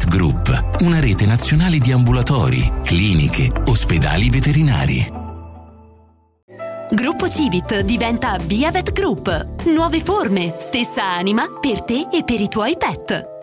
Vet Group, una rete nazionale di ambulatori, cliniche, ospedali veterinari. Gruppo Civit diventa Via Vet Group. Nuove forme, stessa anima per te e per i tuoi pet.